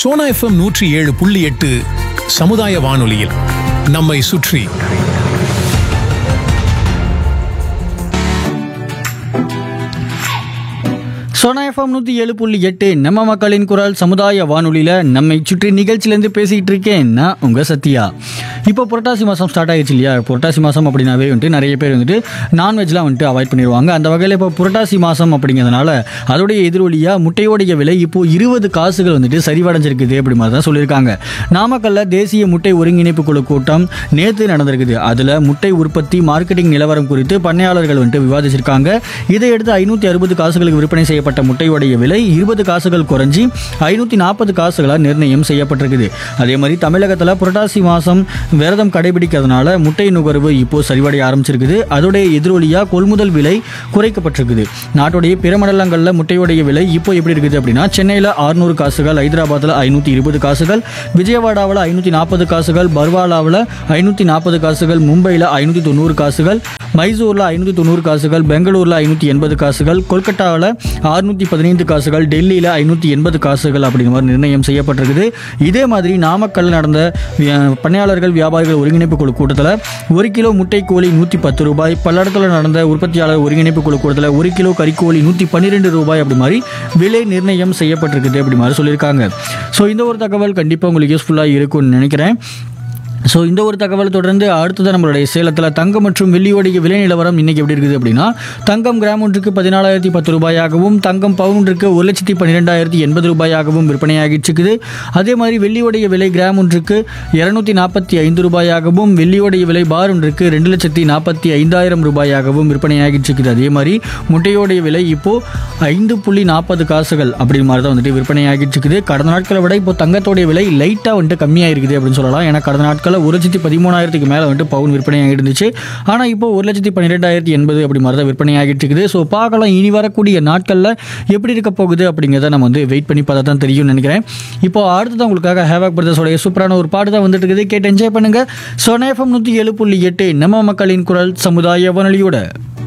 Sona FM 107.8 சமுதாய வானொலியில் நம்மை சுற்றி. சோனா எஃப்எம் 107.8 நம்ம மக்களின் குரல் சமுதாய வானொலியில் நம்மை சுற்றி நிகழ்ச்சியிலேருந்து பேசிக்கிட்டு இருக்கேன் நான் உங்கள் சத்யா. இப்போ புரட்டாசி மாதம் ஸ்டார்ட் ஆகிடுச்சு இல்லையா? புரட்டாசி மாதம் அப்படின்னாவே வந்துட்டு நிறைய பேர் வந்துட்டு நான்வெஜ்லாம் வந்துட்டு அவாய்ட் பண்ணிடுவாங்க. அந்த வகையில் இப்போ புரட்டாசி மாதம் அப்படிங்கிறதுனால அதோடைய எதிரொலியாக முட்டையோடைய விலை இப்போது 20 காசுகள் வந்துட்டு சரிவடைஞ்சிருக்குது அப்படி மாதிரி தான் சொல்லியிருக்காங்க. நாமக்கல்ல தேசிய முட்டை ஒருங்கிணைப்பு குழு கூட்டம் நேற்று நடந்திருக்குது. அதில் முட்டை உற்பத்தி மார்க்கெட்டிங் நிலவரம் குறித்து பண்ணையாளர்கள் வந்துட்டு விவாதிச்சிருக்காங்க. இதையடுத்து 560 காசுகளுக்கு விற்பனை செய்யப்பட்ட முட்டையோடைய விலை 20 காசுகள் குறைஞ்சி 540 காசுகளாக நிர்ணயம் செய்யப்பட்டிருக்குது. அதே மாதிரி தமிழகத்தில் புரட்டாசி மாதம் விரதம் கடைபிடிக்கிறதுனால முட்டை நுகர்வு இப்போ சரிவடைய ஆரம்பிச்சிருக்குது. அதோடைய எதிரொலியாக கொள்முதல் விலை குறைக்கப்பட்டிருக்குது. நாட்டுடைய பிற மண்டலங்களில் முட்டையோடைய விலை இப்போ எப்படி இருக்குது அப்படின்னா, சென்னையில் 600 காசுகள், ஹைதராபாத்தில் 520 காசுகள், விஜயவாடாவில் 540 காசுகள், பர்வாலாவில் 540 காசுகள், மும்பையில் 590 காசுகள், மைசூரில் 590 காசுகள், பெங்களூரில் 580 காசுகள், கொல்கட்டாவில் 615 காசுகள், டெல்லியில் 580 காசுகள் அப்படிங்கிற மாதிரி நிர்ணயம் செய்யப்பட்டிருக்குது. இதே மாதிரி நாமக்கல் நடந்த பண்ணையாளர்கள் வியாபாரிகள் ஒருங்கிணைப்பு குழு கூட்டத்தில் 1 கிலோ முட்டை கோழி 110 ரூபாய், பல்லடத்தில் நடந்த உற்பத்தியாளர் ஒருங்கிணைப்பு குழு கூட்டத்தில் 1 கிலோ கறிக்கோழி 112 ரூபாய் அப்படி மாதிரி விலை நிர்ணயம் செய்யப்பட்டிருக்குது அப்படி மாதிரி சொல்லியிருக்காங்க. ஸோ இந்த ஒரு தகவல் கண்டிப்பாக உங்களுக்கு யூஸ்ஃபுல்லாக இருக்கும்னு நினைக்கிறேன். ஸோ இந்த ஒரு தகவல் தொடர்ந்து அடுத்ததான் நம்மளுடைய சேலத்தில் தங்கம் மற்றும் வெள்ளியோடைய விலை நிலவரம் இன்றைக்கி எப்படி இருக்குது அப்படின்னா, தங்கம் கிராம் ஒன்றுக்கு 14,010 ரூபாயாகவும், தங்கம் பவுன் ஒன்றுக்கு 1,12,080 ரூபாயாகவும் விற்பனையாகிட்டு இருக்குது. அதே மாதிரி வெள்ளியோடைய விலை கிராம் ஒன்றுக்கு 245 ரூபாயாகவும், வெள்ளியோடைய விலை பார் ஒன்றுக்கு 2,45,000 ரூபாயாகவும் விற்பனையாகிட்டு இருக்குது. அதே மாதிரி முட்டையோடைய விலை இப்போது 5.40 காசுகள் அப்படி மாதிரி தான் வந்துட்டு விற்பனையாகிட்டு இருக்குது. கடந்த நாட்களை விட இப்போ தங்கத்தோடைய விலை லைட்டாக வந்துட்டு கம்மியாக இருக்குது அப்படின்னு சொல்லலாம். ஏன்னா கடந்த நாட்கள் 1,13,000 மேலே வந்துட்டு பவுன் விற்பனையாகிட்டு இருந்துச்சு. ஆனால் இப்போ 1,12,080 அப்படி மாதிரி தான் விற்பனையாகிட்டு இருக்குது. ஸோ பார்க்கலாம் இனி வரக்கூடிய நாட்களில் எப்படி இருக்க போகுது அப்படிங்கிறத நம்ம வந்து வெயிட் பண்ணி பார்த்தா தான் தெரியும்னு நினைக்கிறேன். இப்போ அடுத்ததான் உங்களுக்காக ஹேவாக் பிரதர்ஸோடைய சூப்பரான ஒரு பாட்டு தான் வந்துட்டு இருக்குது. கேட்டு என்ஜாய் பண்ணுங்க. சோனா எஃப்எம் 107.8 நம்ம மக்களின் குரல் சமுதாய வானொலியோட